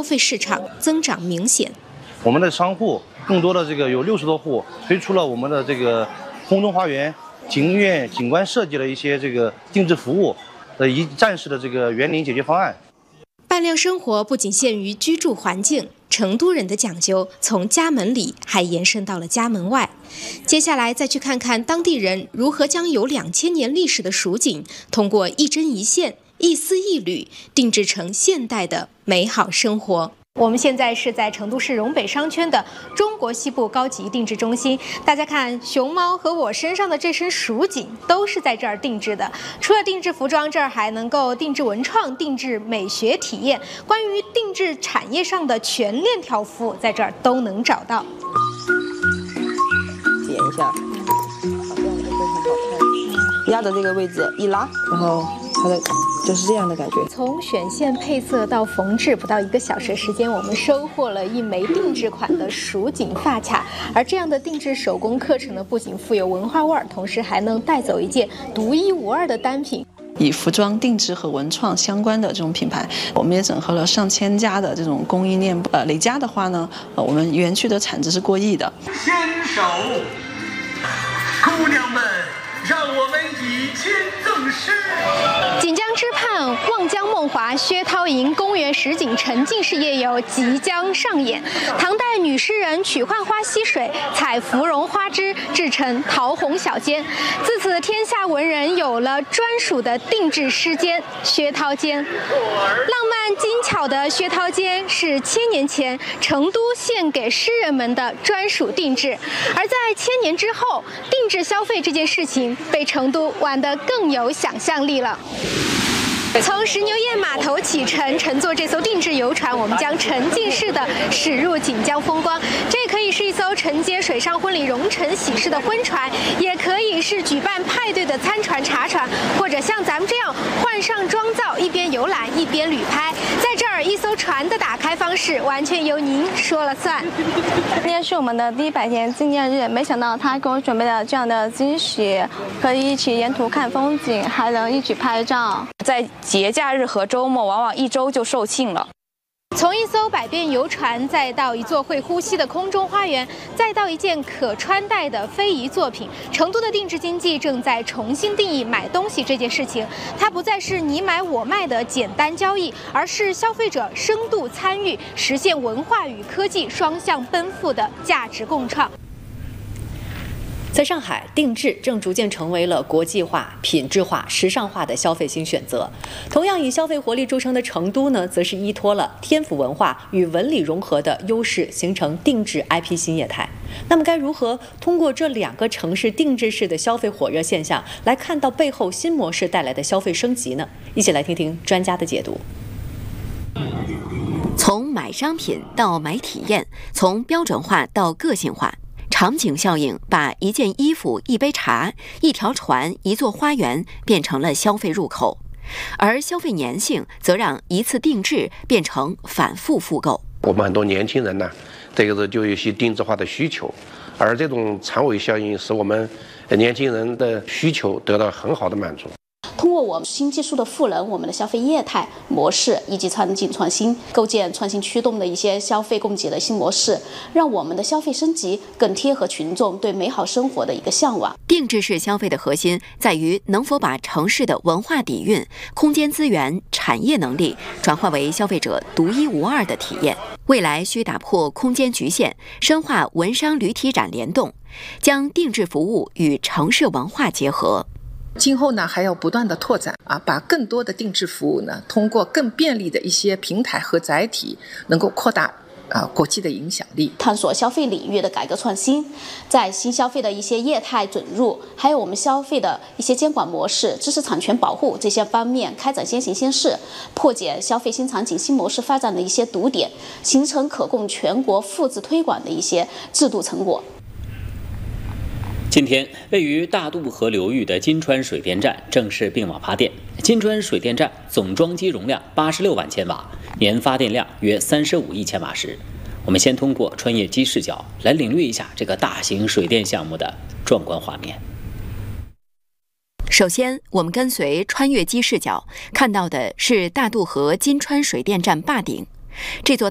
消费市场增长明显。 我们的商户更多的有60多户推出了我们的空中花园、景观院景观设计的一些定制服务的一站式的园林解决方案。 伴娘生活不仅限于居住环境，成都人的讲究从家门里还延伸到了家门外。接下来再去看看当地人如何将有2000年历史的蜀锦，通过一针一线、一丝一缕定制成现代的美好生活。我们现在是在成都市蓉北商圈的中国西部高级定制中心，大家看，熊猫和我身上的这身蜀锦都是在这儿定制的。除了定制服装，这儿还能够定制文创、定制美学体验。关于定制产业上的全链条服务，在这儿都能找到。 点一下，好，这样就非常好看。压着这个位置一拉，然后它的就是这样的感觉。 从选线配色到缝制，不到1个小时时间，我们收获了一枚定制款的蜀锦发卡。而这样的定制手工课程呢，不仅富有文化味儿，同时还能带走一件独一无二的单品。 以服装定制和文创相关的这种品牌，我们也整合了上千家的这种供应链。累加的话呢，我们园区的产值是过亿的。 牵手，姑娘们，让我们以肩赠诗。 锦江之畔，望江梦华、薛涛营、公园实景沉浸式夜游即将上演。唐代女诗人取浣花溪水，采芙蓉花枝制成桃红小笺，自此天下文人有了专属的定制诗笺——薛涛笺。浪漫精巧的薛涛笺是1000年前成都献给诗人们的专属定制，而在1000年之后，定制消费这件事情被成都玩得更有想象力了。从石牛堰码头启程，乘坐这艘定制游船，我们将沉浸式的驶入锦江风光。这可以是一艘承接水上婚礼荣辰喜事的婚船，也可以是举办派对的餐船、茶船，或者像咱们这样换上妆造，一边游览一边旅拍。在这儿，一艘船的打开方式完全由您说了算。 今天是我们的第100天纪念日，没想到他给我准备了这样的惊喜，可以一起沿途看风景，还能一起拍照。 在节假日和周末，往往1周就售罄了。 从一艘百变游船，再到一座会呼吸的空中花园，再到一件可穿戴的非遗作品，成都的定制经济正在重新定义买东西这件事情。它不再是你买我卖的简单交易，而是消费者深度参与，实现文化与科技双向奔赴的价值共创。 在上海，定制正逐渐成为了国际化、品质化、时尚化的消费新选择。同样以消费活力著称的成都呢，则是依托了天府文化与文理融合的优势，形成定制 IP 新业态。那么，该如何通过这2个城市定制式的消费火热现象，来看到背后新模式带来的消费升级呢？一起来听听专家的解读。 从买商品到买体验，从标准化到个性化。场景效应把一件衣服、一杯茶、一条船、一座花园变成了消费入口，而消费粘性则让一次定制变成反复复购。 我们很多年轻人呢，就有一些定制化的需求，而这种长尾效应使我们年轻人的需求得到很好的满足。 通过我们新技术的赋能，我们的消费业态模式以及场景创新，构建创新驱动的一些消费供给的新模式，让我们的消费升级更贴合群众对美好生活的一个向往。 定制式消费的核心在于能否把城市的文化底蕴、空间资源、产业能力转化为消费者独一无二的体验。未来需打破空间局限，深化文商旅体展联动，将定制服务与城市文化结合。 今后呢，还要不断的拓展把更多的定制服务呢，通过更便利的一些平台和载体，能够扩大国际的影响力， 探索消费领域的改革创新，在新消费的一些业态准入，还有我们消费的一些监管模式、知识产权保护这些方面开展先行先试，破解消费新场景新模式发展的一些堵点，形成可供全国复制推广的一些制度成果。 今天，位于大渡河流域的金川水电站正式并网发电。金川水电站总装机容量86万千瓦，年发电量约35亿千瓦时。我们先通过穿越机视角来领略一下这个大型水电项目的壮观画面。 首先，我们跟随穿越机视角看到的是大渡河金川水电站坝顶，这座